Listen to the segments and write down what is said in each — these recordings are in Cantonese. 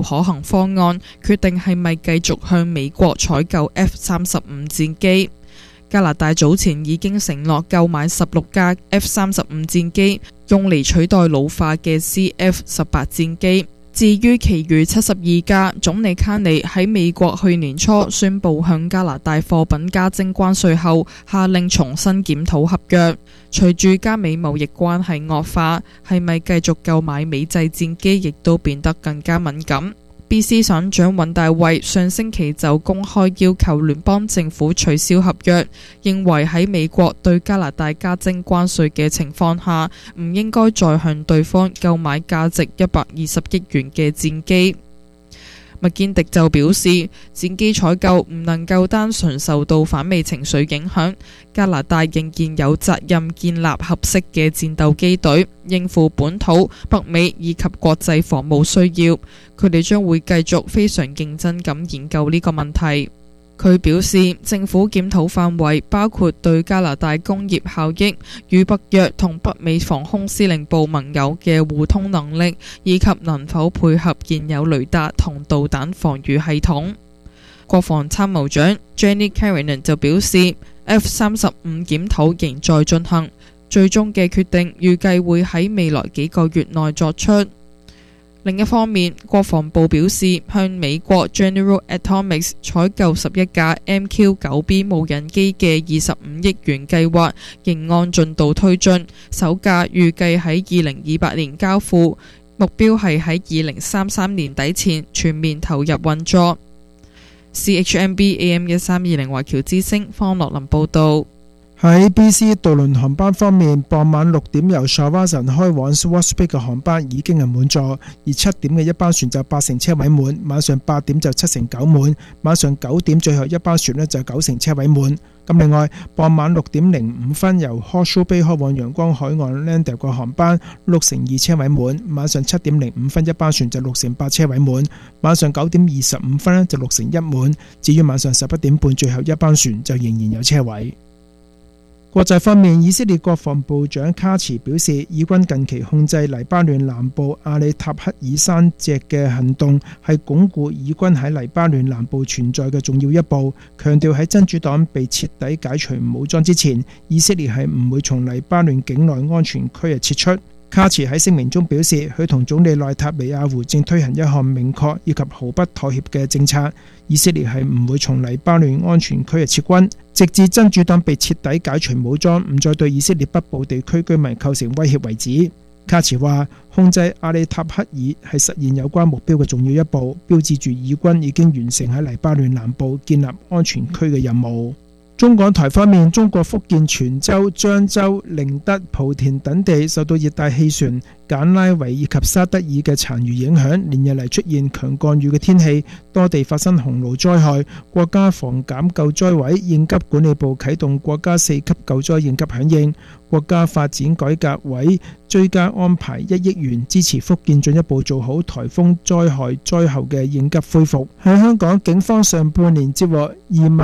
可行方案，決定係咪繼續向美國採購 F-35戰機。加拿大早前已經承諾購買16架 F-35戰機，用嚟取代老化嘅 CF-18戰機。至於其餘72架，總理卡尼喺美國去年初宣布向加拿大貨品加徵關稅後，下令重新檢討合約。隨住加美貿易關係惡化，係咪繼續購買美製戰機亦都變得更加敏感。BC 省長尹大衛上星期就公開要求聯邦政府取消合約，認為喺美國對加拿大加徵關稅嘅情況下，唔應該再向對方購買價值120億元嘅戰機。麥堅迪就表示，戰機採購唔能夠單純受到反美情緒影響，加拿大仍然有責任建立合適嘅戰鬥機隊，應付本土、北美以及國際防務需要。佢哋將會繼續非常認真咁研究呢個問題。佢表示，政府檢討範圍包括對加拿大工業效益、與北約同北美防空司令部盟友嘅互通能力，以及能否配合現有雷達同導彈防禦系統。國防參謀長 Jenny Karinan 就表示，F-35檢討仍在進行，最終嘅決定預計會喺未來幾個月內作出。另一方面，國防部表示向美國 General Atomics 採購11架 MQ-9B 無人機嘅25億元計劃仍按進度推進，首架預計喺2028年交付，目標係喺2033年底前全面投入運作。CHMB AM1320華僑之聲方樂林報導。 喺 BC 渡輪航班方面，傍晚6點由 Shawinigan 開往 Swartz Bay 嘅航班已經係滿座，而7點嘅一班船就8成車位滿，晚上8點就7成9滿，晚上9點最後一班船呢就9成車位滿。咁另外，傍晚6點05分由 Horseshoe Bay 開往陽光海岸 Landair 嘅航班6成2車位滿，晚上7點05分一班船就6成8車位滿，晚上9點25分呢就6成1滿。至於晚上11點半最後一班船就仍然有車位。國際方面，以色列國防部長卡茨表示，以軍近期控制黎巴嫩南部阿里塔克爾山脊嘅行動係鞏固以軍喺黎巴嫩南部存在嘅重要一步，強調喺真主黨被徹底解除武裝之前，以色列係唔會從黎巴嫩境內安全區撤出。卡茨喺聲明中表示，佢同總理內塔尼亞胡正推行一項明確以及毫不妥協嘅政策，以色列係唔會從黎巴嫩安全區撤軍，直至真主黨被徹底解除武裝，唔再對以色列北部地區居民構成威脅為止。卡茨話，控制阿里塔克爾係實現有關目標嘅重要一步，標誌住以軍已經完成喺黎巴嫩南部建立安全區嘅任務。中港台方面，中國福建泉州、漳州、寧德、莆田等地受到熱帶氣旋簡拉維以及沙德爾嘅殘餘影響，連日嚟出現強降雨嘅天氣，多地發生洪澇災害。國家防減救災委應急管理部啟動國家4級救災應急響應，國家發展改革委追加安排1億元支持福建進一步做好颱風災害災後嘅應急恢復。喺香港，警方上半年接獲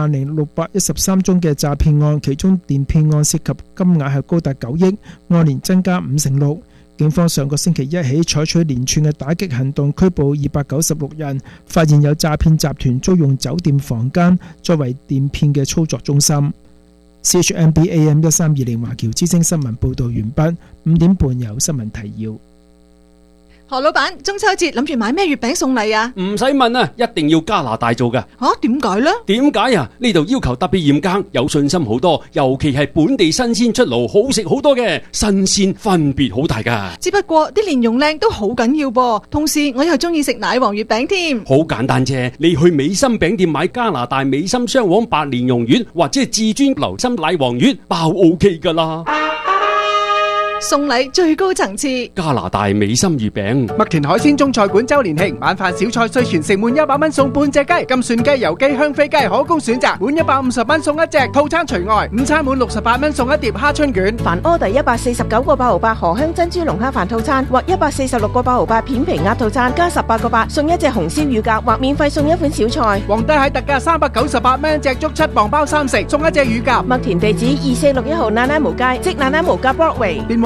20,613宗嘅詐騙案，其中電騙案涉及金額係高達9億，按年增加5成6。警方上個星期一起採取連串嘅打擊行動，拘捕296人，發現有詐騙集團租用酒店房間作為電騙嘅操作中心。CHMB AM1320華僑之聲新聞報導完畢，5點半有新聞提要。 何老闆，中秋節諗住買咩月餅送禮啊？ 唔使問啊，一定要加拿大做㗎。 點解呢？ 點解啊？呢度要求特別嚴格，有信心好多，尤其係本地新鮮出爐，好食好多嘅，新鮮分別好大㗎。 只不過啲蓮蓉靚都好緊要噃，同時我又中意食奶黃月餅添。 好簡單啫，你去美心餅店買加拿大美心雙黃白蓮蓉月，或者係至尊流心奶黃月，包 OK 㗎啦。 送禮最高層次， 加拿大美心月餅。 麥田海鮮中菜館周年慶，晚飯小菜稅全城滿100蚊送半隻雞，金蒜雞、油雞、香飛雞可供選擇，滿150蚊送一隻，套餐除外。午餐滿68蚊送一碟蝦春卷。 凡order149個8毫8河香珍珠龍蝦飯套餐或146個8毫8片皮鴨套餐，加18個8送一隻紅燒乳鴿或免費送一款小菜。 皇帝蟹特價398蚊隻竹7磅包3食，送一隻乳鴿。 麥田地址2461號那拉無街，即那拉無街 Broadway。電話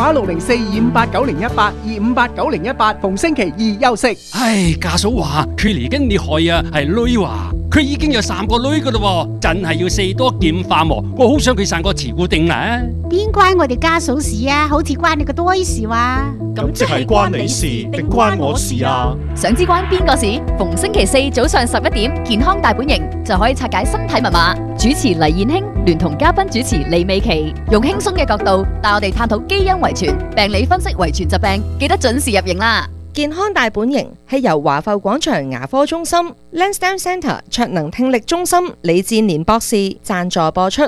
話60425890182589018，逢星期二休息。 唉，家嫂話佢嚟緊你害啊，係女話佢已經有3個女噶咯，真係要4多劍化喎。我好想佢生個慈固定啦。 邊關我哋家嫂事啊？好似關你個多事話。 咁即係關你事定關我事啊？ 想知關邊個事？逢星期4早上11點，健康大本營就可以拆解身體密碼。主持黎燕卿聯同嘉賓主持李美琪，用輕鬆嘅角度帶我哋探討基因遺傳、病理分析遺傳疾病，記得準時入營啦！ 健康大本營係由華埠廣場牙科中心、Lansdowne Centre 卓能聽力中心李志年博士贊助播出。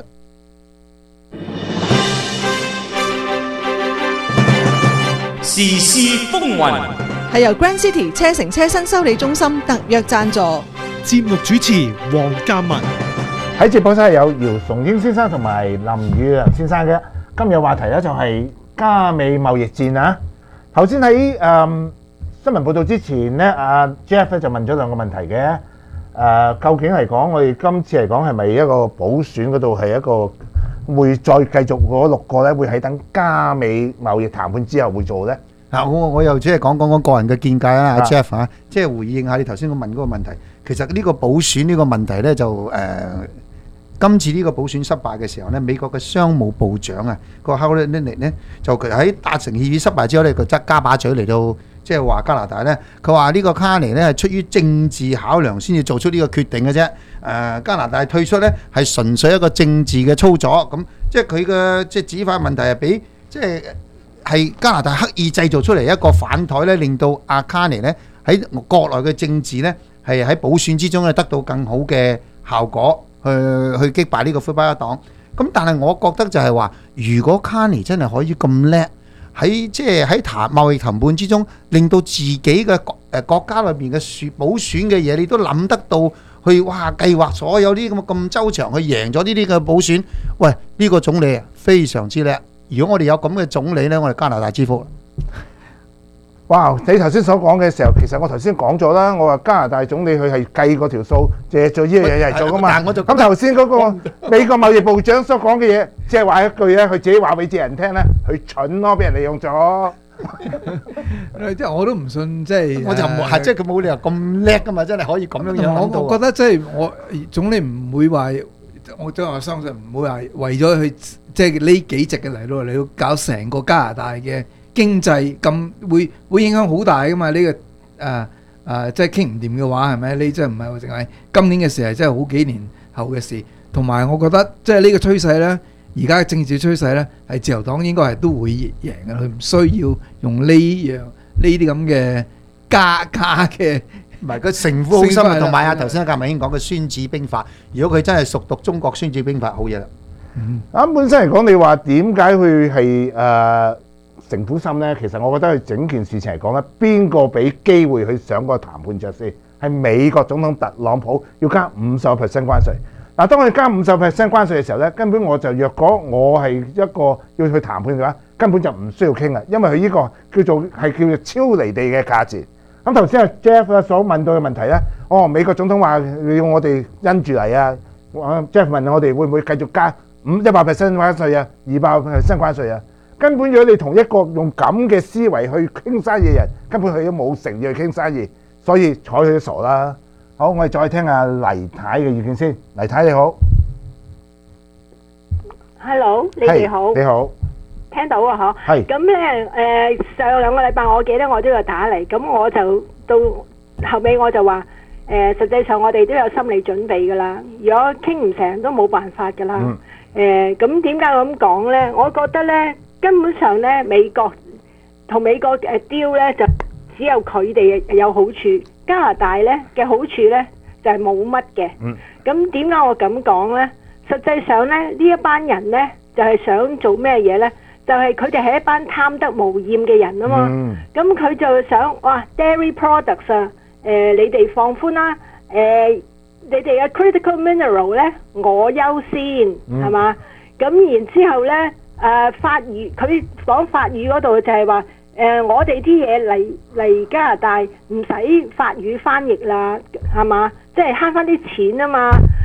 時事風雲係由 Grand City 車城車新修理中心特約贊助。 節目主持黃嘉文。 喺直播室有姚崇英先生同埋林宇良先生嘅。今日話題咧就係加美貿易戰啊。頭先喺新聞報道之前咧，阿 Jeff 咧就問咗2個問題嘅。究竟嚟講，我哋今次嚟講係咪一個補選嗰度係一個會再繼續嗰6個咧，會喺等加美貿易談判之後會做咧？ 嗱，我又只係講個人嘅見解啦，阿 Jeff 嚇，即係回應下你頭先我問嗰個問題。其實呢個補選呢個問題咧就今次呢個補選失敗嘅時候咧，美國嘅商務部長啊，個 Howard Lutnick 咧就喺達成協議失敗之後咧，佢則加把嘴嚟到即係話加拿大咧，佢話呢個卡尼咧係出於政治考量先至做出呢個決定嘅啫。加拿大退出咧係純粹一個政治嘅操作，咁即係佢嘅即係指法問題係俾即係加拿大刻意製造出嚟一個反台咧，令到阿卡尼咧喺國內嘅政治咧係喺補選之中咧得到更好嘅效果。去擊敗呢個魁北克黨，咁但係我覺得就係話，如果卡尼真係可以咁叻，喺即係喺貿易談判之中，令到自己嘅國家裏邊嘅補選嘅嘢，你都諗得到去哇計劃所有啲咁周詳去贏咗呢啲嘅補選，喂呢個總理啊非常之叻。如果我哋有咁嘅總理呢，我哋加拿大之福。 哇！你頭先所講嘅時候，其實我頭先講咗啦，我話加拿大總理佢係計嗰條數，淨係做呢樣嘢嚟做噶嘛。咁頭先嗰個美國貿易部長所講嘅嘢，即係話一句咧，佢自己話俾啲人聽咧，佢蠢咯，俾人利用咗。 即係我都唔信，即係我就唔係即係佢冇理由咁叻噶嘛，真係可以咁樣樣諗到。 我覺得即係我總理唔會話，我真係相信唔會話為咗去即係呢幾席嘅嚟到搞成個加拿大嘅經濟咁會影響好大噶嘛？呢個即係傾唔掂嘅話係咪？你真係唔係淨係今年嘅事，係真係好幾年後嘅事。同埋我覺得即係呢個趨勢咧，而家嘅政治趨勢咧，係自由黨應該係都會贏嘅。佢唔需要用呢啲咁嘅加嘅， 唔係個城府好深啊。同埋啊頭先阿革命兄講嘅《孫子兵法》，如果佢真係熟讀中國《孫子兵法》，好嘢啦。 本身嚟講，你話點解佢係城府深呢？其實我覺得佢整件事情嚟講咧，邊個俾機會去上個談判桌先？係美國總統特朗普要加50% 關稅。嗱，當我哋加50% 關稅嘅時候咧，根本我就若果我係一個要去談判嘅話，根本就唔需要傾啊，因為佢呢個叫做超離地嘅價錢。咁頭先阿 Jeff 所問到嘅問題咧，美國總統話要我哋因住嚟啊 ，Jeff 問我哋會唔會繼續加100% 關稅啊，200% 關稅啊？根本如果你同一個用咁嘅思維去傾生意嘅人，根本佢都冇誠意去傾生意，所以睬佢都傻啦。好，我哋再聽下黎太嘅意見先。黎太你好 ，Hello， 你哋好， 你好， 聽到啊嗬， 係。 咁咧上2個禮拜我記得我都有打嚟，咁我就到後尾我就話實際上我哋都有心理準備噶啦，如果傾唔成都冇辦法噶啦。咁點解我咁講咧？我覺得咧。根本上咧，美國同美國deal咧就只有佢哋有好處，加拿大咧嘅好處咧就係冇乜嘅。咁點解我咁講咧？實際上咧呢一班人咧就係想做咩嘢咧？就係佢哋係一班貪得無厭嘅人啊嘛。咁佢就想哇 dairy products 啊，你哋放寬啦，你哋嘅 critical mineral 咧我優先係嘛？咁然之後咧。法語佢講法語嗰度就係話我哋啲嘢嚟加拿大唔使法語翻譯啦，係嘛？即係慳翻啲錢啊嘛。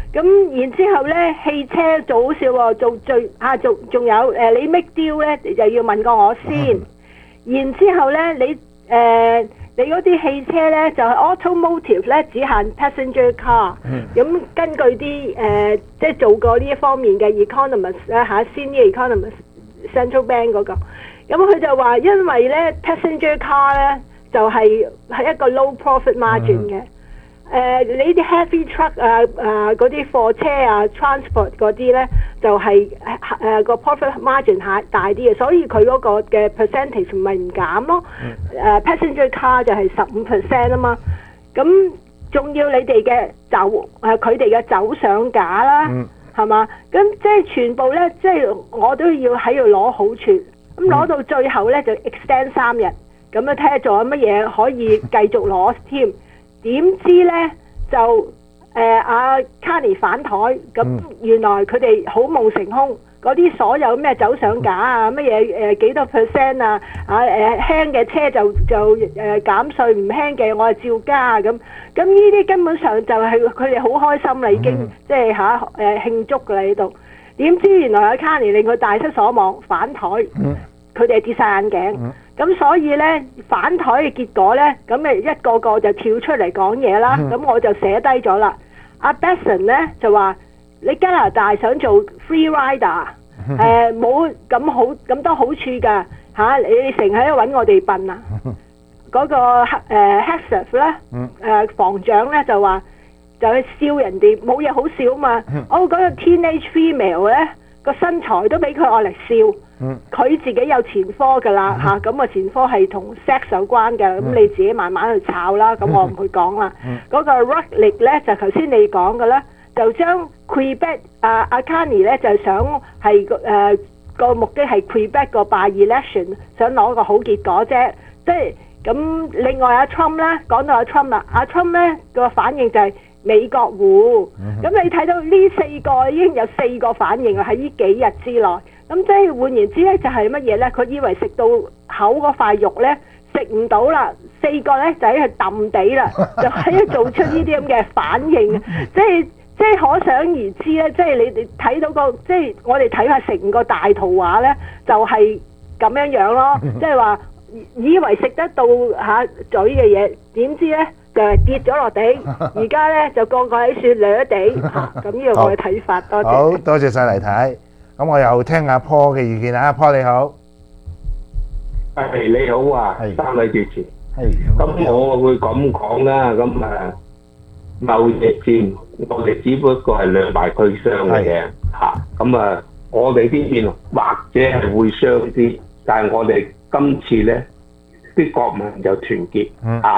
咁然之後咧，汽車做好笑喎，仲有你 make deal 咧就要問過我先。然之後咧，你嗰啲汽車咧就係 automotive 咧只限 passenger car。咁根據啲即係做過呢一方面嘅 economist 咧senior economist central bank 嗰個，咁佢就話因為咧 passenger car 咧就係一個 low profit margin 嘅。你啲 heavy truck 嗰啲貨車transport 嗰啲咧就係個 profit margin 大啲嘅，所以佢嗰個嘅 percentage 唔係唔減咯。passenger car 就係15% 啊嘛。咁仲要你哋嘅佢哋嘅走上架啦，係嘛？咁即係全部咧，即係我都要喺度攞好處。咁攞到最後咧就 extend 3日，咁樣睇下做乜嘢可以繼續攞添。點知咧就阿 Carney 反台，咁原來佢哋好夢成空，嗰啲所有咩走上架乜嘢幾多 percent 輕嘅車就減稅，唔輕嘅我係照加咁。咁呢啲根本上就係佢哋好開心啦，已經即係慶祝㗎啦喺度。點知原來阿 Carney 令佢大失所望，反台，佢哋跌晒眼鏡。咁所以咧反台嘅結果咧，咁咪一個個就跳出嚟講嘢啦。咁我就寫低咗啦。阿 Besson 咧就話：你加拿大想做 free rider， 冇咁多好處㗎你成日喺度揾我哋笨啊！嗰個Hegseth 咧防長咧就話就去笑人哋冇嘢好笑嘛。嗰個 teenage female 咧個身材都俾佢愛嚟笑。佢自己有前科㗎啦咁前科係同 sex 有關嘅，咁你自己慢慢去炒啦，咁我唔去講啦。嗰個 Rutledge 咧就頭先你講嘅啦，就將 Quebec 阿 Carney 咧就想係個目的係 Quebec 個 by election 想攞個好結果啫，即係咁。另外阿 Trump 咧講到阿 Trump 啦，阿 Trump 咧個反應就係美國戶，咁你睇到呢4個已經有4個反應喺呢幾日之內。咁即係換言之咧，就係乜嘢咧？佢以為食到口嗰塊肉咧，食唔到啦，4個咧就喺度揼地啦，就喺度做出呢啲咁嘅反應，即係可想而知咧，即係你哋睇到個，即係我哋睇下成個大圖畫咧，就係咁樣咯，即係話以為食得到嘴嘅嘢，點知咧就係跌咗落地，而家咧就個個喺處掠地咁呢個我嘅睇法，多謝。 好多謝晒黎太。咁我又聽阿 Paul 嘅意見啦。阿 Paul 你好， 你好啊，三位主持。咁我會咁講啦。咁貿易戰我哋只不過係兩敗俱傷嘅啫咁我哋呢邊或者係會傷啲，但係我哋今次咧啲國民就團結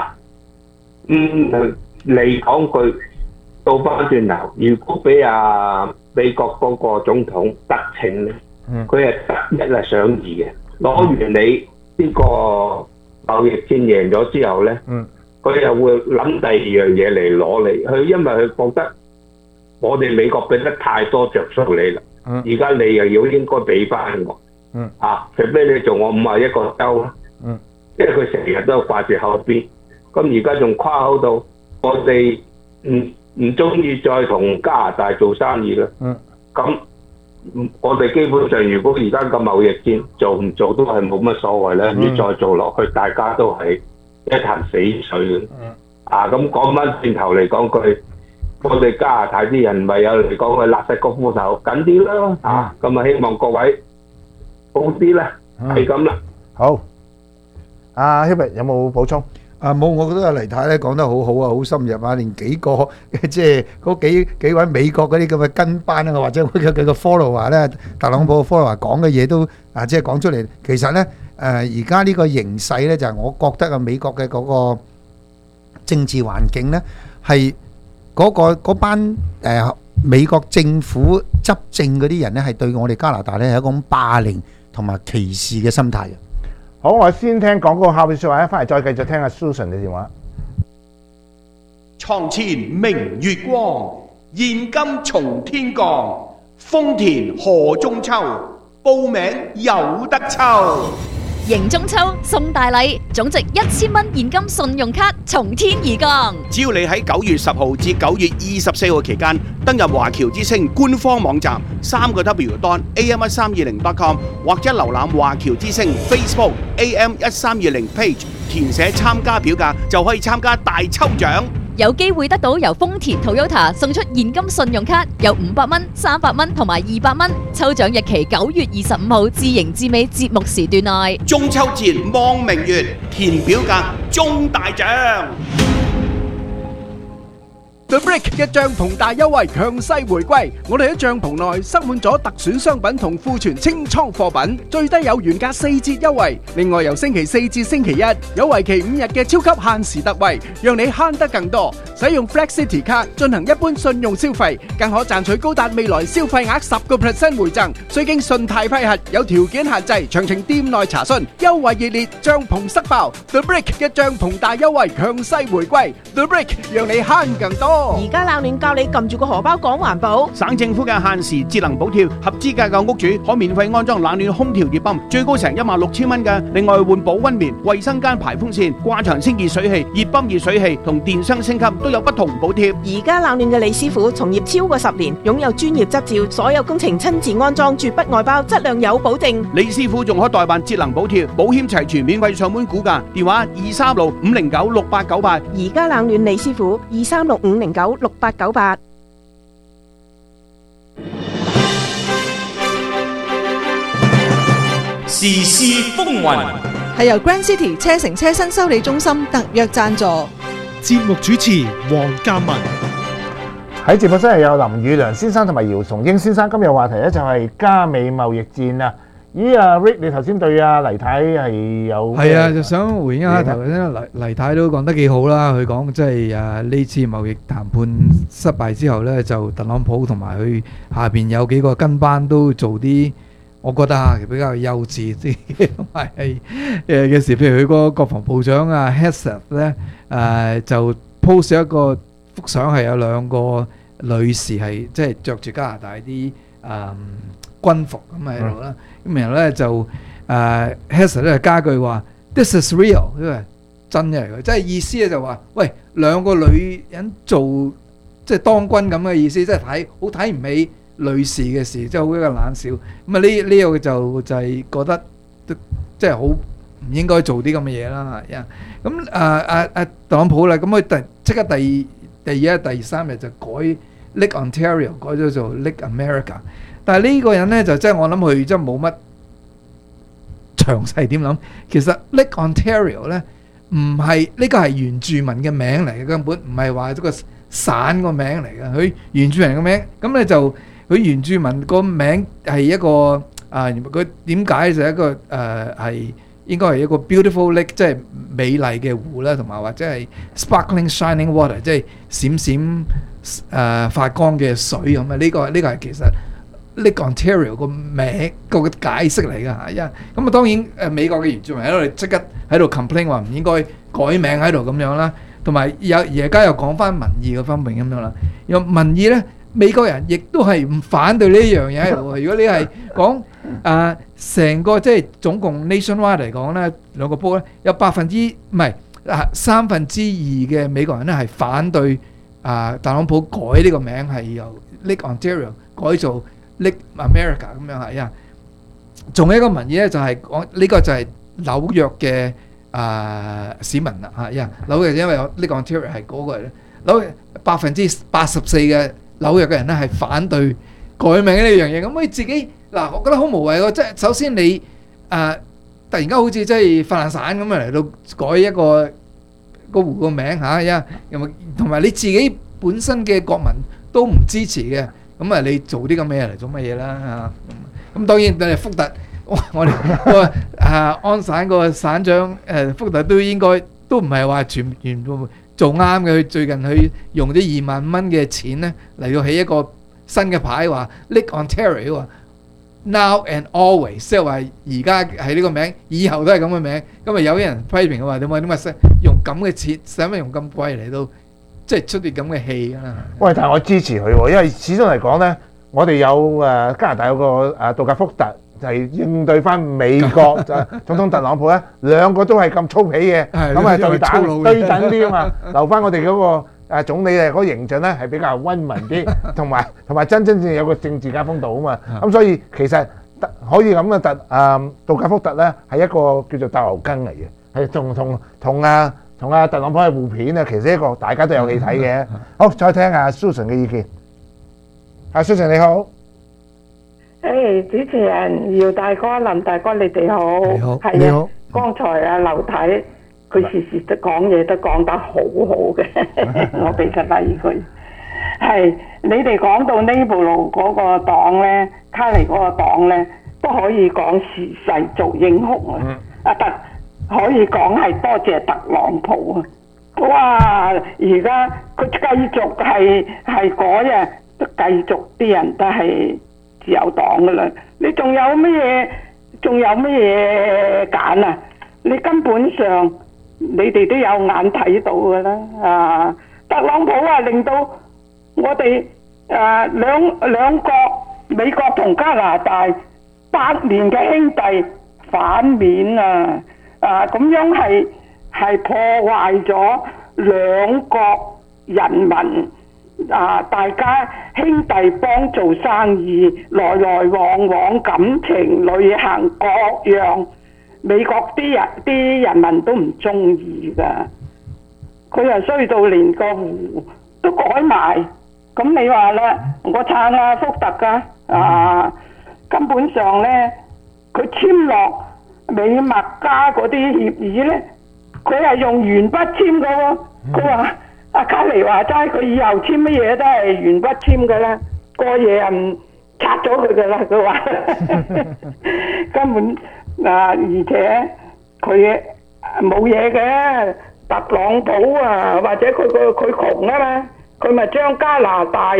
嚟講句，倒翻轉頭，如果俾美國嗰個總統得逞咧，佢係得一係想二嘅。攞完你呢個貿易戰贏咗之後咧，佢又會諗第二樣嘢嚟攞你。佢因為佢覺得我哋美國俾得太多着數你啦，而家你又要應該俾翻我。除非你做我51個州啦，因為佢成日都掛住後邊。咁而家仲誇口到我哋唔中意再同加拿大做生意啦。咁我哋基本上，如果而家個貿易戰做唔做都係冇乜所謂啦。如果再做落去，大家都係一潭死水嘅。咁講翻轉頭嚟講句，我哋加拿大啲人咪有嚟講佢勒實個褲頭緊啲啦。咁希望各位好啲啦，係咁啦。 好，阿 Hubert 有冇補充？ 冇，我覺得阿黎太咧講得好好啊，好深入啊，連幾個即係嗰幾位美國嗰啲咁嘅跟班啊，或者佢嘅 follower 咧，特朗普嘅 follower 講嘅嘢都即係講出嚟。其實咧而家呢個形勢咧，就係我覺得美國嘅嗰個政治環境咧，係嗰班美國政府執政嗰啲人咧，係對我哋加拿大咧係一種霸凌同埋歧視嘅心態。 好，我先聽廣告後邊説話，翻嚟再繼續聽阿 Susan 嘅電話。 床前明月光，現金從天降，豐田賀中秋，報名有得抽。 迎中秋送大禮，總值1000蚊現金信用卡從天而降。 只要你喺9月10號至9月24號期間登入華僑之星官方網站3w.am1320.com 或者瀏覽華僑之星 Facebook AM1320 page， 填寫參加表格就可以參加大抽獎。 有機會得到由豐田 Toyota 送出現金信用卡，有500蚊、300蚊同埋200蚊。抽獎日期9月25號至迎至尾節目時段內。 中秋節望明月，填表格中大獎。 The Brick 嘅帳篷大優惠強勢回歸，我哋喺帳篷內塞滿咗特選商品同庫存清倉貨品，最低有原價4折優惠。另外由星期4至星期1有為期5日嘅超級限時特惠，讓你慳得更多。使用 Flex City 卡進行一般信用消費，更可賺取高達未來消費額10% 回贈，需經信貸批核，有條件限制，詳情店內查詢。優惠熱烈，帳篷塞爆 ！The Brick 嘅帳篷大優惠強勢回歸 ，The Brick 讓你慳更多。 而家冷暖教你撳住個荷包講環保。 省政府嘅限時節能補貼，合資格嘅屋主可免費安裝冷暖空調熱泵，最高成16000蚊嘅。另外換保溫棉、衛生間排風扇、掛牆清熱水器、熱泵熱水器同電箱升級都有不同補貼。 而家冷暖嘅李師傅從業超過10年，擁有專業執照，所有工程親自安裝，絕不外包，質量有保證。 李師傅仲可代辦節能補貼，保險齊全，免費上門估價，電話236-509-6898。 而家冷暖李師傅236-509-6898。 時事風雲係由 Grand City 車城車身修理中心特約贊助。 節目主持黃嘉文。 喺直播室係有林宇良先生同埋姚崇英先生。今日話題咧就係加美貿易戰啊！咦啊 Rick，你頭先對阿黎太係有係啊，就想回應一下頭先黎太都講得幾好啦。佢講即係呢次貿易談判失敗之後咧，就特朗普同埋佢下邊有幾個跟班都做啲，我覺得比較幼稚啲，同埋係嘅事。譬如佢個國防部長啊 Heseth 咧，就 post 一個幅相係有兩個女士係即係著住加拿大啲軍服咁喺度啦。咁然後咧就Heseth 咧加句話 This is real， 因為真嘅嚟嘅，即係意思咧就話，喂，兩個女人做即係當軍咁嘅意思，即係好睇唔起女士嘅事，即係好一個冷笑。咁啊呢個就係覺得即係好唔應該做啲咁嘅嘢啦。咁特朗普啦，咁佢即刻第二日、第三日就改 Lake Ontario 改咗做 Lake America。但係呢個人咧就即係我諗佢真係冇乜詳細點諗。其實 Lake Ontario 咧唔係呢個係原住民嘅名嚟嘅，根本唔係話一個省個名嚟嘅。佢原住民嘅名，咁咧就佢原住民個名係一個佢點解就係一個係應該係一個 beautiful lake， 即係美麗嘅湖啦，同埋或者係 sparkling shining water， 即係閃閃發光嘅水咁啊！呢個係其實Lake Ontario 個名個解釋嚟㗎嚇，咁啊當然美國嘅原住民喺度即刻喺度 complain 話唔應該改名喺度咁樣啦，同埋而家又講翻民意嘅方面咁樣啦。有民意咧，美國人亦都係唔反對呢樣嘢喺度。如果你係講成個即係總共 nationwide 嚟講咧，兩個波咧有3%嘅美國人咧係反對特朗普改呢個名係由 Lake Ontario 改做Lake America 咁樣係啊，仲有一個民意咧就係講呢個就係紐約嘅市民啦嚇，紐約因為Lake Ontario係嗰個咧，紐約84%嘅紐約嘅人咧係反對改名呢樣嘢，咁佢自己嗱，我覺得好無謂喎，即係首先你突然間好似即係發爛散咁嚟到改一個湖個名嚇，同埋你自己本身嘅國民都唔支持嘅。咁你做啲咁嘅嘢嚟做乜嘢啦？咁當然你福特，我哋個安省個省長福特都應該都唔係話全部做啱嘅。佢最近佢用啲2萬蚊嘅錢咧嚟到起一個新嘅牌，話 Lake Ontario 話 Now and Always， 即係話而家係呢個名，以後都係咁嘅名。咁有啲人批評嘅話，點解用咁嘅錢，使乜用咁貴嚟到？即係出啲咁嘅戲啦。 喂，但係我支持佢喎，因為始終嚟講咧，我哋有加拿大有個度假福特係應對翻美國總統特朗普咧，兩個都係咁粗鄙嘅，咁啊對等啲啊嘛，留翻我哋嗰個總理嗰個形象咧係比較溫文啲，同埋真正有個政治家風度啊嘛，咁所以其實可以咁嘅杜卡福特咧係一個叫做鬥牛筋嚟嘅，係同特朗普係互片啊，其實一個大家都有戲睇嘅。好，再聽下 Susan 嘅意見。Susan 你好。 主持人姚大哥、林大哥，你哋好。你好。 你好。 剛才劉太佢時時都講嘢都講得好好嘅，我俾個例句。係你哋講到呢部路嗰個黨咧，卡尼嗰個黨咧，都可以講時勢做英雄啊！可以講係多謝特朗普啊！哇！而家佢繼續係嗰日都繼續啲人都係自由黨噶啦，你仲有乜嘢揀啊？你根本上你哋都有眼睇到噶啦特朗普令到我哋兩國美國同加拿大8年嘅兄弟反面咁樣係破壞咗兩國人民大家兄弟幫做生意，來來往往感情、旅行各樣，美國啲人民都唔中意噶，佢又衰到連個湖都改埋，咁你話啦，我撐福特噶根本上咧，佢簽落美墨加嗰啲協議咧，佢係用鉛筆簽噶喎。佢話卡尼話齋，佢以後簽乜嘢都係鉛筆簽噶啦，個嘢唔拆咗佢噶啦。佢話根本而且佢冇嘢嘅，特朗普或者佢窮啊嘛，佢咪將加拿大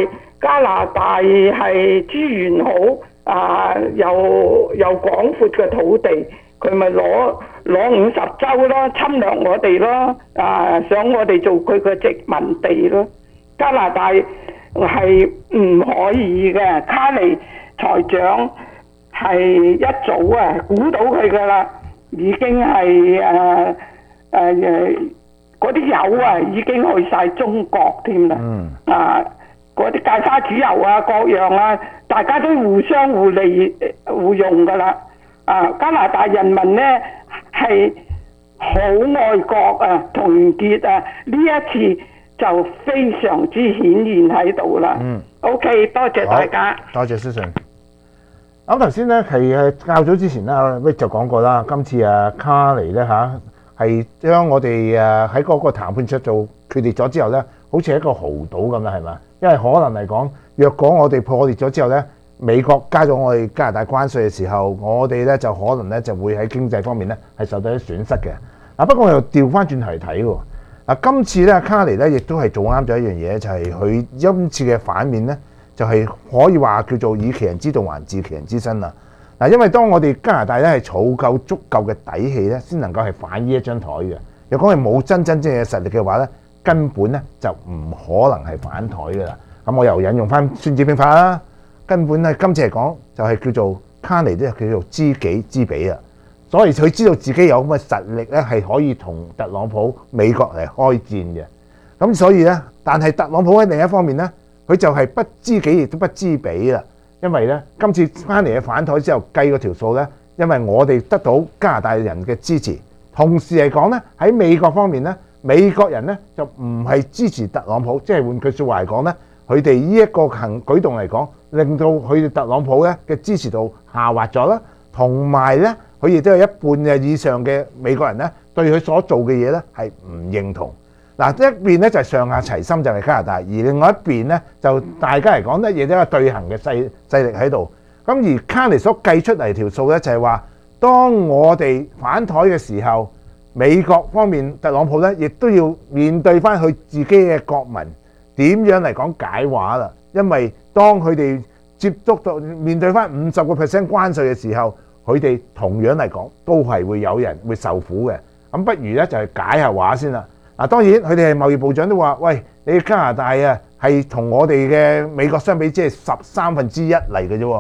係資源好又廣闊嘅土地，佢咪攞50州咯，侵略我哋咯，想我哋做佢嘅殖民地咯。加拿大係唔可以嘅，卡尼財長係一早估到佢噶啦，已經係嗰啲油已經去晒中國添啦。嗰啲芥花籽油各樣大家都互相互利互用噶啦。加拿大人民呢係好愛國團結呢一次就非常之顯現喺度啦。OK， 多謝大家。 多謝 Susan。咁頭先呢係較早之前咧，Rick 就講過啦，今次卡尼呢係將我哋喺嗰個談判桌做決裂咗之後呢，好似係一個豪賭咁啦，係嘛？因為可能嚟講，若果我哋破裂咗之後呢，美國加咗我哋加拿大關稅嘅時候，我哋呢就可能呢就會喺經濟方面呢係受到啲損失嘅。不過我又調翻轉頭嚟睇喎。今次呢卡尼呢亦都係做啱咗一樣嘢，就係佢今次嘅反面呢，就係可以話叫做以其人之道還治其人之身啦。因為當我哋加拿大呢係儲夠足夠嘅底氣呢，先能夠係反呢一張台嘅。若果係冇真正嘅實力嘅話呢，根本呢就唔可能係反台㗎啦。咁我又引用翻《孫子兵法》啦，根本呢今次嚟講就係叫做卡尼呢叫做知己知彼啦。所以佢知道自己有咁嘅實力呢，係可以同特朗普美國嚟開戰嘅。咁所以呢，但係特朗普喺另一方面呢，佢就係不知己亦都不知彼啦。因為呢，今次翻嚟嘅反台之後計嗰條數呢，因為我哋得到加拿大人嘅支持，同時嚟講呢，喺美國方面呢，美國人呢就唔係支持特朗普，即係換句説話嚟講呢，佢哋呢一個舉動嚟講，令到佢哋特朗普呢嘅支持度下滑咗啦，同埋呢，佢亦都有一半嘅以上嘅美國人呢對佢所做嘅嘢呢係唔認同。嗱，一邊呢就係上下齊心就係加拿大，而另外一邊呢就大家嚟講呢亦都有對行嘅勢力喺度。咁而卡尼所計出嚟條數呢，就係話，當我哋反台嘅時候，美國方面特朗普呢亦都要面對翻佢自己嘅國民點樣嚟講解話啦。因為當佢哋接觸到面對翻50% 關稅嘅時候，佢哋同樣嚟講都係會有人會受苦嘅。咁不如呢就係解下話先啦。當然佢哋係貿易部長都話：喂，你加拿大係同我哋嘅美國相比，即係13分之一嚟嘅啫。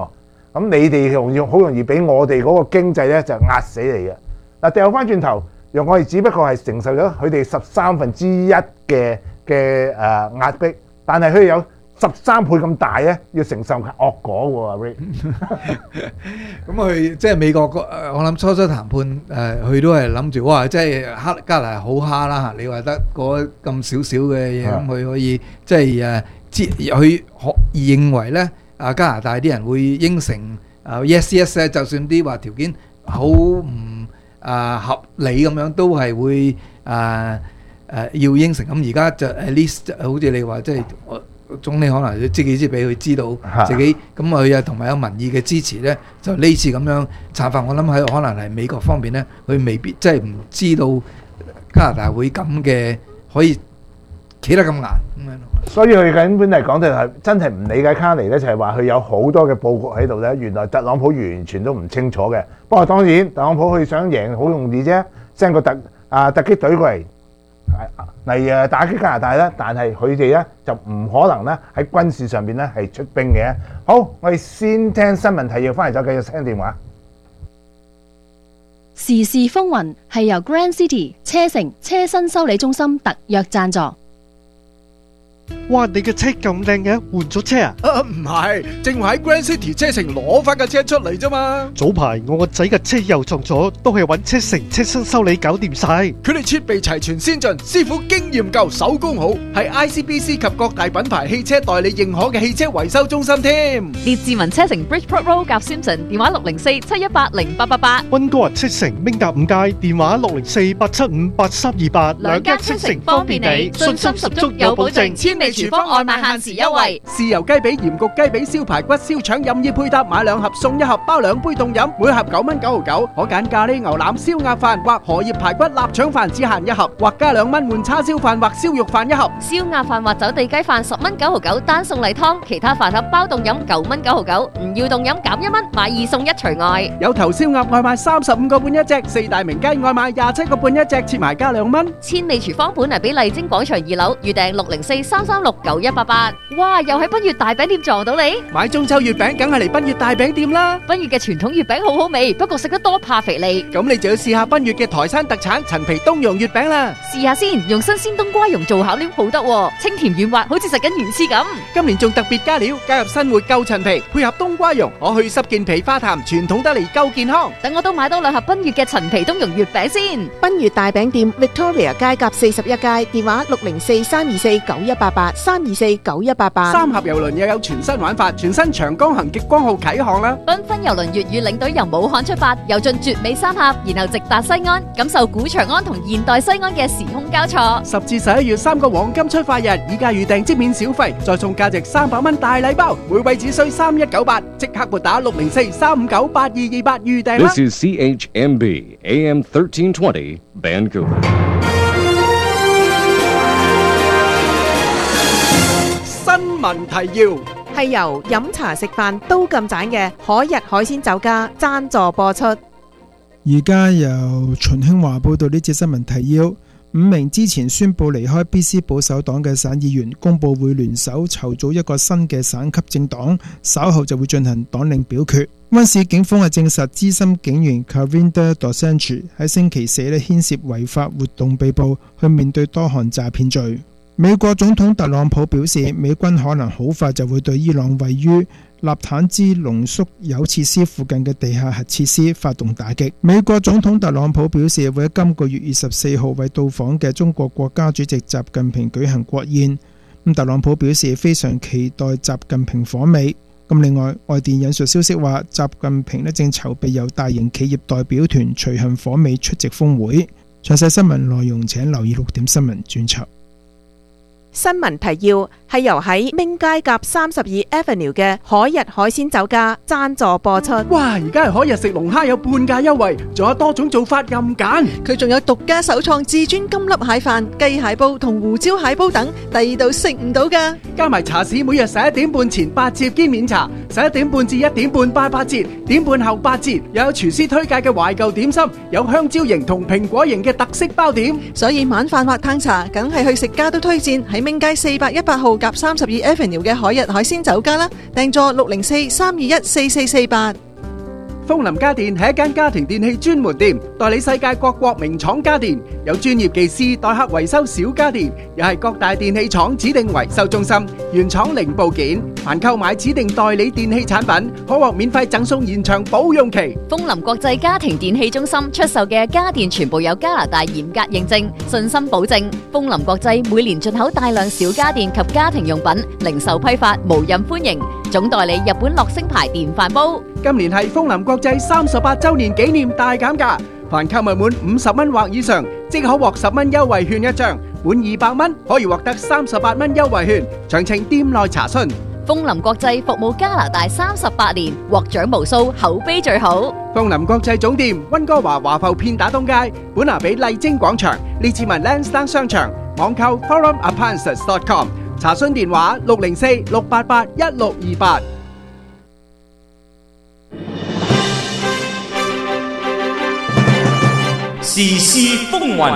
咁你哋好容易俾我哋嗰個經濟咧就壓死你嘅。嗱，掉翻轉頭，讓我哋只不過係承受咗佢哋1/13嘅壓迫，但係佢哋有13倍咁大咧，要承受惡果喎。 咁佢即係美國我諗初談判佢都係諗住哇，即係加拿大好蝦啦嚇！你話得嗰咁少少嘅嘢，咁佢可以即係佢認為咧加拿大啲人會應承yes yes 咧，就算啲話條件好唔合理咁樣，都係會要應承。咁而家就 at least 好似你話即係。總理可能要知己知彼，佢知道自己咁佢啊，同埋有民意嘅支持咧，就呢次咁樣策法，我諗喺可能係美國方面咧，佢未必即係唔知道加拿大會咁嘅可以企得咁硬咁樣。 所以佢根本嚟講就係真係唔理解卡尼咧，就係話佢有好多嘅佈局喺度咧，原來特朗普完全都唔清楚嘅。不過當然特朗普佢想贏好容易啫，send 個突擊隊過嚟打擊加拿大啦，但係佢哋咧就唔可能咧喺軍事上邊咧係出兵嘅。好，我哋先聽新聞提要，翻嚟再繼續聽電話。 時事風雲係由 Grand City 車城車身修理中心特約贊助。 哇！你嘅車咁靚嘅，換咗車啊？ 唔係，正話喺 Grand City 車城攞翻架車出嚟啫嘛。 早排我個仔嘅車又撞咗，都係揾車城車身修理搞掂晒。 佢哋設備齊全先進，師傅經驗夠，手工好，係 ICBC 及各大品牌汽車代理認可嘅汽車維修中心添。 列治文車城 Bridgeport Road 夾 Simpson， 電話604-718-0888。 溫哥華車城明達5街，電話604-875-8328。 兩間車城方便你，信心十足有保證。千里廚房外賣限時優惠， 豉油雞髀、鹽焗雞髀、燒排骨、燒腸任意配搭，買2盒送1盒，包2杯凍飲，每盒9蚊9毫9。可揀咖喱牛腩、燒鴨飯或荷葉排骨臘腸飯，只限1盒，或加2蚊換叉燒飯或燒肉飯1盒。 燒鴨飯或走地雞飯10蚊9毫9，單送例湯，其他飯盒包凍飲9蚊9毫9，唔要凍飲減1蚊，買2送1除外。 有頭燒鴨外賣35個半一隻，四大名雞外賣27個半一隻，切埋加2蚊。 千里廚房本嚟俾麗晶廣場2樓，預訂604-336-9188。哇！又喺賓悅大餅店撞到你， 買中秋月餅梗係嚟賓悅大餅店啦。 賓悅嘅傳統月餅好好味，不過食得多怕肥膩。 咁你就要試下賓悅嘅台山特產陳皮冬蓉月餅啦。 試下先，用新鮮冬瓜蓉做餡料好得喎，清甜軟滑，好似食緊魚翅咁。 今年仲特別加料，加入新活夠陳皮，配合冬瓜蓉，可去濕健脾化痰，傳統得嚟夠健康。 等我都買多2盒賓悅嘅陳皮冬蓉月餅先。 賓悅大餅店 Victoria 街夾41街，電話604-324-9188 3盒郵輪又有全新玩法，全新長江行極光號啟航啦！ 繽紛郵輪粵語領隊由武漢出發，遊進絕美三峽，然後直達西安，感受古長安同現代西安嘅時空交錯。 10至11月3個黃金出發日，以價預訂即免小費，再送價值300蚊大禮包，每位只需3198，即刻撥打604-359-8228預訂啦。 This is CHMB AM 1320 Vancouver。 新聞提要係由飲茶食飯都咁盞嘅海逸海鮮酒家贊助播出。 而家由秦興華報道呢節新聞提要：5名之前宣布離開 BC 保守黨嘅省議員公佈會聯手籌組一個新嘅省級政黨，稍後就會進行黨領表決。溫市警方係證實資深警員 Kavinda Dosanjh 喺星期四牽涉違法活動被捕，去面對多項詐騙罪。美國總統特朗普表示，美軍可能好快就會對伊朗位於納坦茲濃縮鈾設施附近嘅地下核設施發動打擊。美國總統特朗普表示，會喺今個月24號為到訪嘅中國國家主席習近平舉行國宴。特朗普表示非常期待習近平訪美。另外，外電引述消息話，習近平正籌備由大型企業代表團隨行訪美出席峰會。詳細新聞內容請留意6點新聞專輯。 新聞提要係由喺明街夾32 Avenue 嘅海逸海鮮酒家贊助播出。 哇！而家係海逸食龍蝦有半價優惠，仲有多種做法任揀。 佢仲有獨家首創至尊金粒蟹飯、雞蟹煲同胡椒蟹煲等，第2度食唔到㗎。 加埋茶市每日11點半前8折兼免茶， 11點半至1點半8八折，點半後8折，又有廚師推介嘅懷舊點心，有香蕉型同蘋果型嘅特色包點。 所以晚飯或嘆茶，梗係去食家都推薦喺明街418號夾32 Avenue 嘅海日海鮮酒家啦。訂座604-321-4448。 楓林家電係一間家庭電器專門店，代理世界各國名廠家電，有專業技師代客維修小家電，又係各大電器廠指定維修中心，原廠零部件。凡購買指定代理電器產品，可獲免費贈送延長保用期。 楓林國際家庭電器中心出售嘅家電全部有加拿大嚴格認證，信心保證。楓林國際每年進口大量小家電及家庭用品，零售批發無任歡迎。總代理日本樂聲牌電飯煲。 今年係楓林國際38週年紀念大減價，凡購物滿50蚊或以上，即可獲10蚊優惠券一張；滿200蚊可以獲得38蚊優惠券。詳情店內查詢。 楓林國際服務加拿大38年，獲獎無數，口碑最好。 楓林國際總店溫哥華華埠片打東街，本拿比麗晶廣場，列治文 Lansdowne 商場，網購 forumappliances.com， 查詢電話604-688-1628。 時事風雲，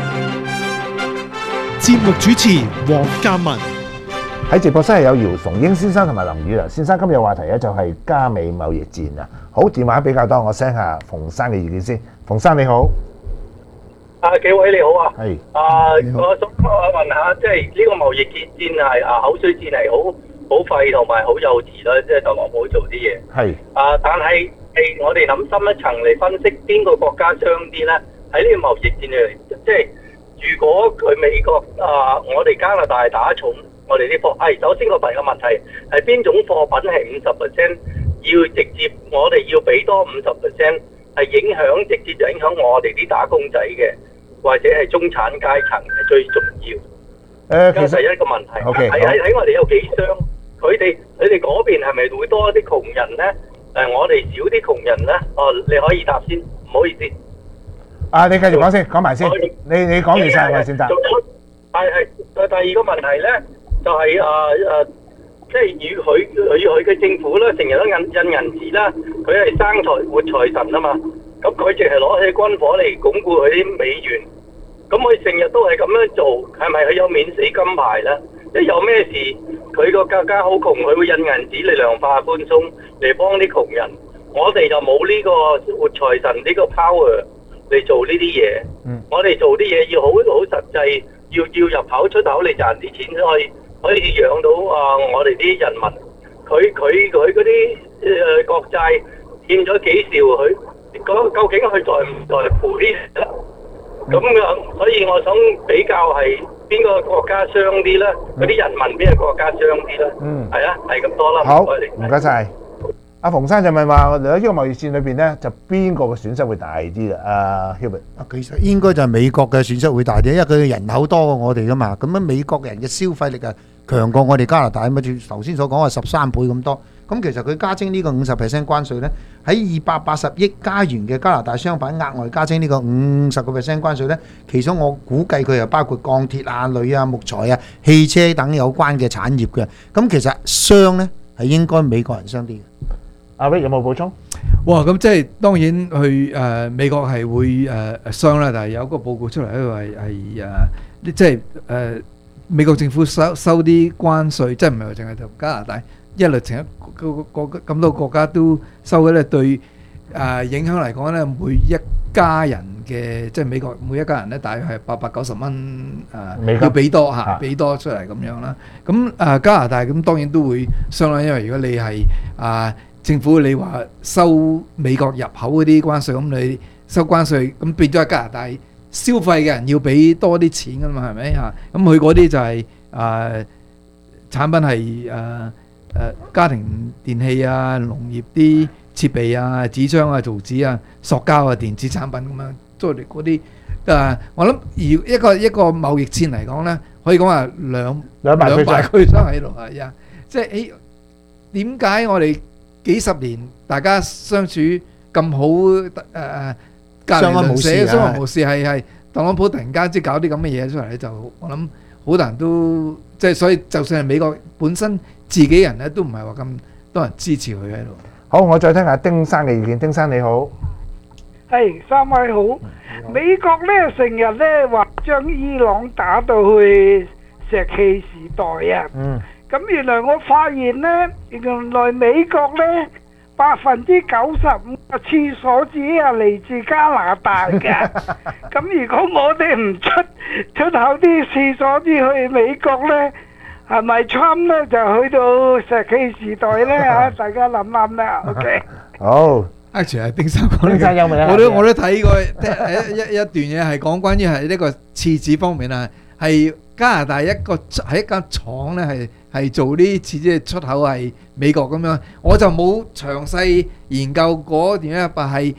節目主持黃嘉文。 喺直播室係有姚崇英先生同埋林宇良先生。今日話題咧就係加美貿易戰啊。好，電話比較多，我聲下馮生嘅意見先。馮生你好， 幾位你好啊。 係。 我想問下，即係呢個貿易戰係口水戰係好廢同埋好幼稚啦，即係特朗普做啲嘢。 係。 但係我哋諗深一層嚟分析，邊個國家傷啲咧？喺呢個貿易戰嚟，即係如果佢美國我哋加拿大打重我哋啲貨，首先個第一個問題係邊種貨品係50%要直接我哋要俾多50%，係直接影響我哋啲打工仔嘅，或者係中產階層係最重要。其實第一個問題喺我哋有幾傷，佢哋嗰邊係咪會多啲窮人咧？我哋少啲窮人咧？你可以答先，唔好意思。 你繼續講先，講埋先。你講完晒我先答。 係第二個問題咧，就係即係與佢嘅政府咧，成日都印銀紙啦，佢係生財活財神啊嘛。咁佢淨係攞起軍火嚟鞏固佢啲美元。咁佢成日都係咁樣做，係咪佢有免死金牌咧？即係有咩事，佢個國家好窮，佢會印銀紙嚟量化寬鬆嚟幫啲窮人。我哋就冇呢個活財神呢個 power。嚟做呢啲嘢，我哋做啲嘢要好實際，要入口出口嚟賺啲錢，可以養到我哋啲人民。佢嗰啲國債欠咗幾兆，佢究竟佢在唔在賠咧？咁所以我想比較係邊個國家傷啲咧？嗰啲人民邊個國家傷啲咧？係啊，係咁多啦。 好，唔該晒。阿馮生就問話，喺呢個貿易戰裏邊咧，就邊個嘅損失會大啲啦？阿 Hubert， 其實應該就係美國嘅損失會大啲，因為佢嘅人口多過我哋噶嘛。咁樣美國人嘅消費力啊強過我哋加拿大，咁頭先所講話13倍咁多。咁其實佢加徵呢個50% 關稅咧，喺280億加元嘅加拿大商品額外加徵呢個50% 關稅咧，其中我估計佢又包括鋼鐵啊、鋁啊、木材啊、汽車等有關嘅產業嘅。咁其實傷咧係應該美國人傷啲嘅。 阿 Rick 有冇補充？ 哇！咁即係當然去美國係會傷啦，但係有一個報告出嚟咧係即係美國政府收啲關稅，即係唔係話淨係同加拿大一律成一咁多國家都收嘅咧，對影響嚟講咧，每一家人嘅即係美國每一家人咧，大約係890蚊要俾多嚇，俾多出嚟咁樣啦。咁加拿大咁當然都會傷啦，因為如果你係政府你話收美國入口嗰啲關稅，咁你收關稅，咁變咗喺加拿大消費嘅人要俾多啲錢噶嘛，係咪嚇？咁佢嗰啲就係產品係家庭電器啊、農業啲設備啊、紙張啊、造紙啊、塑膠啊、電子產品咁樣，即係嗰啲我諗一個貿易戰嚟講咧，可以講話兩敗俱傷喺度係啊！即係點解我哋幾十年大家相處咁好隔離鄰舍相安無事，係特朗普突然間即係搞啲咁嘅嘢出嚟咧，就我諗好多人都即係所以，就算係美國本身自己人咧，都唔係話咁多人支持佢喺度。 好，我再聽下丁生嘅意見。丁生你好， 係三位好。美國咧成日咧話將伊朗打到去石器時代啊。咁原來我發現咧，原來美國咧95%嘅廁所紙係嚟自加拿大嘅。咁如果我哋唔出口啲廁所紙去美國咧，係咪 Trump 咧就去到石器時代咧嚇？大家諗諗啦。OK。 好。 actually 係丁生講呢丁生有冇我都睇過一段嘢係講關於係呢個廁紙方面啊，係加拿大喺一間廠咧係做啲廁紙出口係美國咁樣，我就冇詳細研究嗰段咧，但係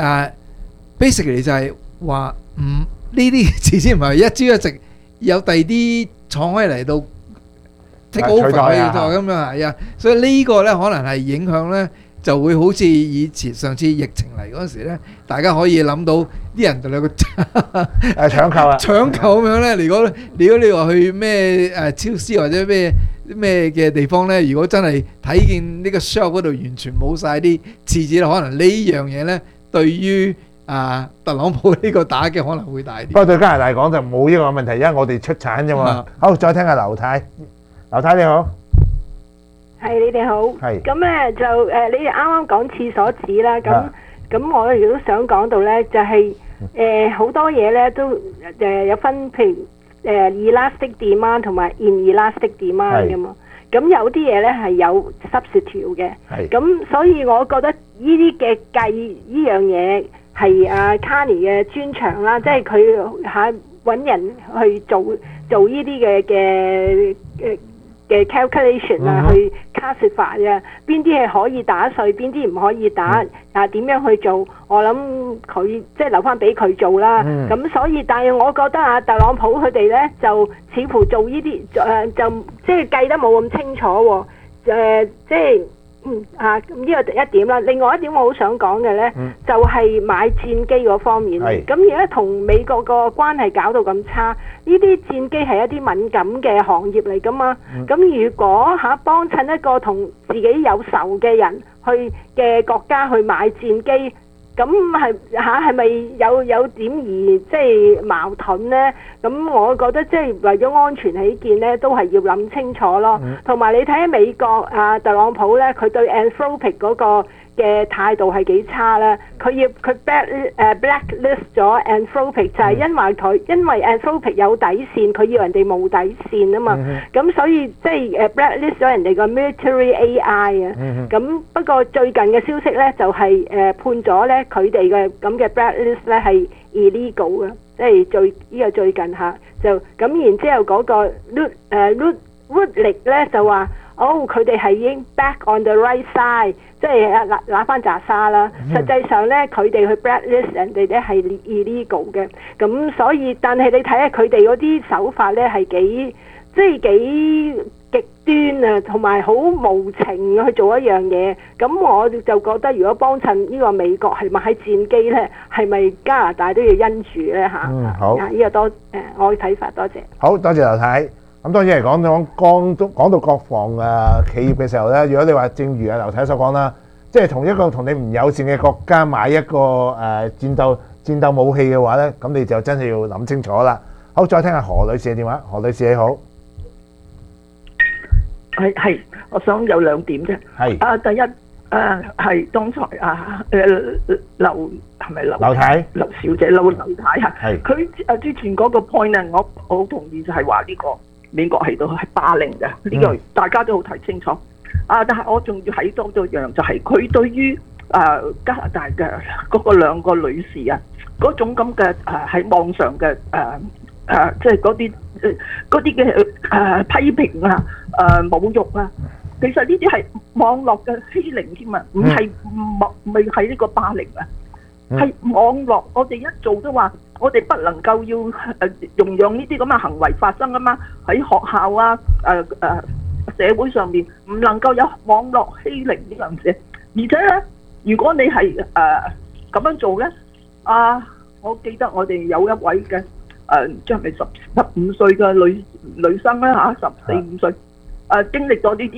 basically 就係話呢啲廁紙唔係一朝一夕有第二啲廠可以嚟到 take over 咁樣係啊，所以呢個咧可能係影響咧。就會好似以前上次疫情嚟嗰陣時咧，大家可以諗到啲人就兩個搶購啊， 搶購咁樣咧。如果你話去咩超市或者咩嘅地方咧，如果真係睇見呢個 shelf 嗰度完全冇晒啲廁紙啦，可能呢樣嘢咧對於特朗普呢個打擊可能會大啲。 不過對加拿大講就冇呢個問題，因為我哋出產啫嘛。好，再聽下劉太，劉太你好。 係你哋好，咁咧就你哋啱啱講廁所紙啦，咁我亦都想講到咧，就係好多嘢咧都有分，譬如elastic demand 同埋 inelastic demand 噶嘛，咁有啲嘢咧係有 substitute 嘅，咁所以我覺得呢啲嘅計呢樣嘢係阿 Carney 嘅專長啦，即係佢揾人去做呢啲嘅 calculation 啊，去 classify 啊，邊啲係可以打碎，邊啲唔可以打，點樣去做？我諗佢即係留翻俾佢做啦。咁所以，但係我覺得特朗普佢哋咧就似乎做呢啲就即係計得冇咁清楚喎。即係咁呢個第一點啦。另外一點我好想講嘅咧，就係買戰機嗰方面。咁而家同美國個關係搞到咁差。呢啲戰機係一啲敏感嘅行業嚟噶嘛？咁如果幫襯一個同自己有仇嘅人去嘅國家去買戰機，咁係咪有點而即係矛盾呢？咁我覺得即係為咗安全起見呢，都係要諗清楚咯。同埋你睇下美國特朗普呢，佢對 Anthropic 嗰個嘅態度係幾差啦，佢 blacklist 咗 Anthropic 就係因為 Anthropic 有底線，佢要人哋冇底線啊嘛，咁所以即係blacklist 咗人哋個 military AI 啊，咁不過最近嘅消息咧就係判咗咧佢哋嘅咁嘅 blacklist 咧係 illegal 嘅，即係呢個最近下就咁，然之後嗰個 Rudnick 咧就話。佢哋係已經 back on the right side， 即係拿翻紮沙啦。實際上咧，佢哋去 blacklist 人哋咧係 illegal 嘅。咁所以，但係你睇下佢哋嗰啲手法咧係幾極端啊，同埋好無情去做一樣嘢。咁我就覺得，如果幫襯呢個美國係買戰機咧，係咪加拿大都要因住咧嚇？ 好， 呢個我嘅睇法，多謝。 好多謝劉太。咁當然嚟講到國防企業嘅時候咧，如果你話正如劉太所講啦，即係同一個同你唔友善嘅國家買一個戰鬥武器嘅話咧，咁你就真係要諗清楚啦。好，再聽下何女士嘅電話。何女士你好， 係，我想有兩點啫。係第一係剛才劉小姐劉太佢之前嗰個 point 咧，我好同意，就係話呢個。美國係霸凌嘅，呢個大家都好睇清楚。但係我仲要喺多一樣，就係佢對於加拿大嘅嗰個兩個女士啊，嗰種咁嘅喺網上嘅即係嗰啲嘅批評啊、侮辱啊，其實呢啲係網絡嘅欺凌添啊，唔係呢個霸凌啊。係網絡，我哋一做都話，我哋不能夠要容讓呢啲咁嘅行為發生啊嘛！喺學校啊、社會上面唔能夠有網絡欺凌呢樣嘢。而且咧，如果你係咁樣做咧，我記得我哋有一位嘅即係咪15歲嘅女生啦嚇，14、15歲經歷咗呢啲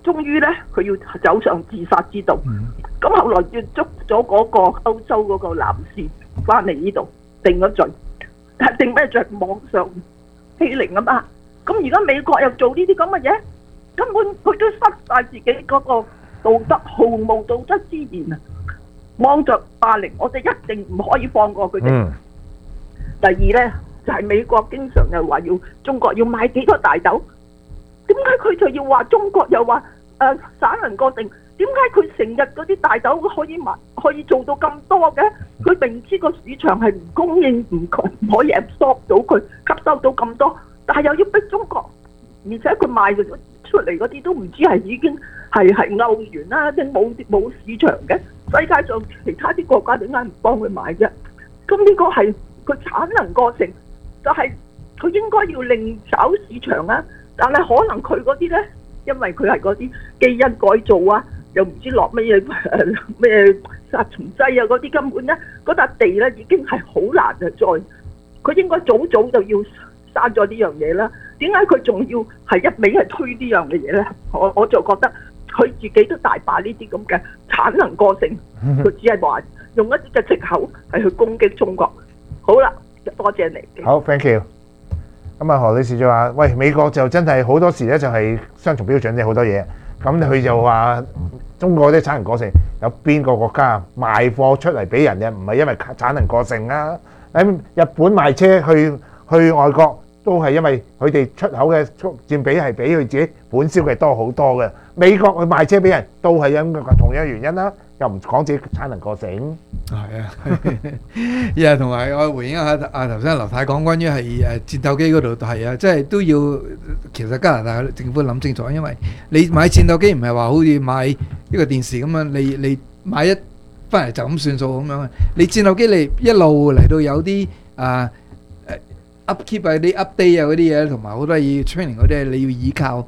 終於咧佢要走上自殺之道。咁後來要捉咗嗰個歐洲嗰個男士翻嚟呢度定咗罪，但係定咩罪？網上欺凌啊嘛。咁而家美國又做呢啲咁嘅嘢，根本佢都失晒自己嗰個道德，毫無道德之言啊！網上霸凌，我哋一定唔可以放過佢哋。第二呢，就係美國經常又話要中國要買幾多大豆，點解佢就要話中國又話省人個定？點解佢成日嗰啲大豆可以做到咁多嘅？佢明知個市場係唔供應唔可以 absorb 到佢吸收到咁多，但係又要逼中國，而且佢賣出嚟嗰啲都唔知係已經係歐元啦，定冇市場嘅。世界上其他啲國家點解唔幫佢買啫？咁呢個係佢產能過剩，就係佢應該要另找市場啊！但係可能佢嗰啲呢，因為佢係嗰啲基因改造啊，又唔知落乜嘢咩殺蟲劑啊嗰啲，根本呢嗰笪地呢已經係好難啊！佢應該早就要刪咗呢樣嘢啦。點解佢仲要係一味係推呢樣嘅嘢呢？我就覺得佢自己都大把呢啲咁嘅產能過剩，佢只係話用一啲嘅藉口係去攻擊中國。好啦，多謝你。 好 ，thank you。咁啊，何女士就話：喂，美國就真係好多時咧就係雙重標準嘅好多嘢。咁佢就話中國啲產能過剩，有邊個國家賣貨出嚟俾人嘅唔係因為產能過剩啊？喺日本賣車去外國都係因為佢哋出口嘅佔比係比佢自己本銷嘅多好多嘅。美國去賣車俾人都係因同樣原因啦，又唔講自己產能過剩。 係啊，同埋我回應一下頭先劉太講關於係戰鬥機嗰度係啊，即係都要其實加拿大政府諗清楚，因為你買戰鬥機唔係話好似買一個電視咁樣，你買一翻嚟就咁算數咁樣。你戰鬥機你一路嚟到有啲upkeep 啊啲 update 啊嗰啲嘢，同埋好多嘢 training 嗰啲，你要依靠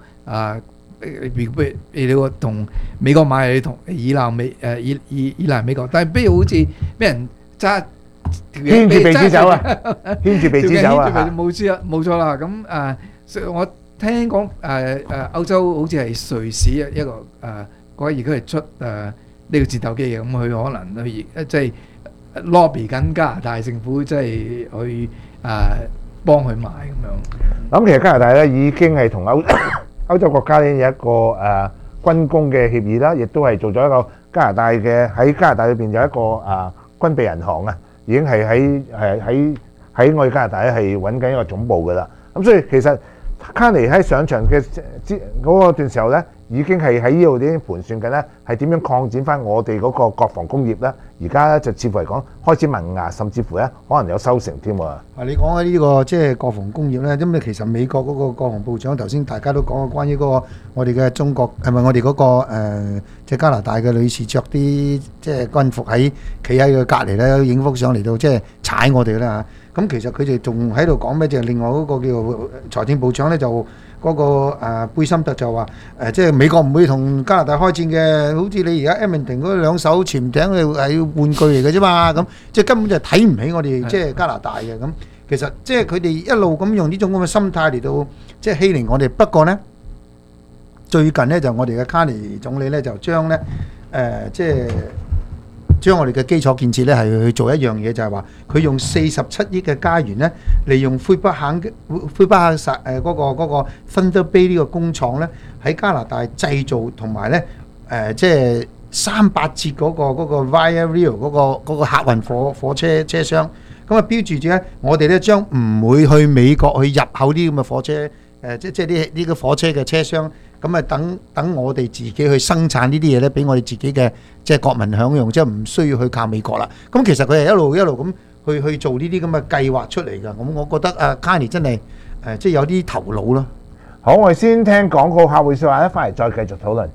你個同美國買，你同依賴美國，但係不如好似俾人揸牽住鼻子走啊，牽住鼻子走啊， 冇錯啦。咁我聽講歐洲好似係瑞士一個嗰而家係出呢個戰鬥機嘅，咁佢可能去即係 lobby 緊加拿大政府，即係去幫佢買咁樣。 咁其實加拿大咧已經係同歐洲國家咧有一個軍工嘅協議啦，亦都係做咗一個加拿大嘅喺加拿大裏邊有一個軍備銀行啊，已經係喺我哋加拿大咧係揾緊一個總部噶啦。咁所以其實卡尼喺上場嘅嗰段時候咧，已經係喺呢度已經盤算緊咧，係點樣擴展翻我哋嗰個國防工業咧。而家咧就似乎嚟講開始萌芽，甚至乎咧可能有收成添喎。 你講緊呢個即係國防工業咧，因為其實美國嗰個國防部長頭先大家都講過關於嗰個我哋嘅中國係咪我哋嗰個即係加拿大嘅女士着啲即係軍服喺企喺佢隔離咧影幅相嚟到即係踩我哋啦嚇。咁其實佢哋仲喺度講咩？就係另外嗰個叫財政部長咧就。嗰個貝森特就話即係美國唔會同加拿大開戰嘅，好似你而家 Edmonton 嗰兩艘潛艇係玩具嚟嘅啫嘛，咁即係根本就睇唔起我哋即係加拿大嘅。咁其實即係佢哋一路咁用呢種咁嘅心態嚟到即係欺凌我哋。不過呢，最近呢，就我哋嘅卡尼總理呢，就將呢即係將我哋嘅基礎建設咧係去做一樣嘢，就係話佢用47億嘅加元咧，利用魁北克嗰個 Thunder Bay 呢個工廠咧，喺加拿大製造同埋咧即係300節嗰個 Via Rail 嗰個客運火車車廂，咁啊標註住咧，我哋咧將唔會去美國去入口啲咁嘅火車即係呢個火車嘅車廂。咁啊，等我哋自己去生產呢啲嘢咧，俾我哋自己嘅即係國民享用，即係唔需要去靠美國啦。咁其實佢係一路咁去做呢啲咁嘅計劃出嚟㗎。咁我覺得卡尼真係即係有啲頭腦咯。 好，我哋先聽廣告，客戶説話咧，翻嚟再繼續討論。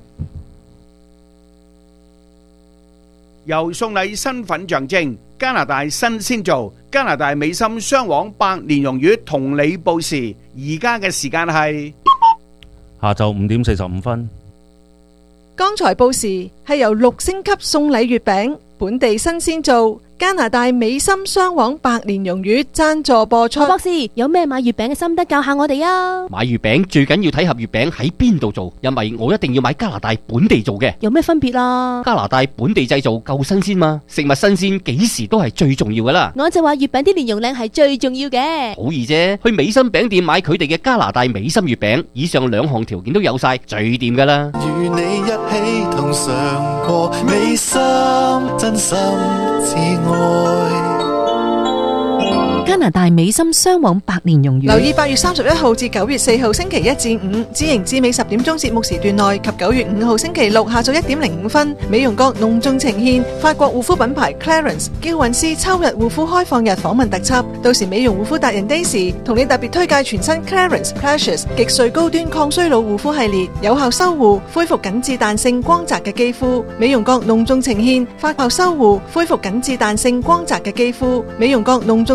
由送禮身份象徵，加拿大新鮮做，加拿大美心雙黃百年榮譽同你報時，而家嘅時間係下晝5點45分。 剛才報時係由6星級送禮月餅，本地新鮮做， 加拿大美心雙黃百年榮譽贊助播出。 何博士有咩買月餅嘅心得教下我哋啊？ 買月餅最緊要睇盒月餅喺邊度做，因為我一定要買加拿大本地做嘅。 有咩分別啊？ 加拿大本地製造夠新鮮嘛，食物新鮮幾時都係最重要噶啦。 我就話月餅啲蓮蓉靚係最重要嘅。 好易啫，去美心餅店買佢哋嘅加拿大美心月餅，以上兩項條件都有晒，最掂噶啦。 與你一起同嘗過美心，真心至愛。 加拿大美心雙黃百年榮譽。 留意8月31號至9月4號星期1至5，知營知美10點鐘節目時段內及9月5號星期6下晝1點05分，美容閣隆重呈獻法國護膚品牌 Clarins 嬌韻詩秋日護膚開放日訪問特輯。到時美容護膚達人 Daisy 同你特別推介全新 Clarins Precious 極萃高端抗衰老護膚系列，有效修護恢復緊致彈性光澤嘅肌膚。美容閣隆重呈獻法國修護恢復緊致彈性光澤嘅肌膚。美容閣隆重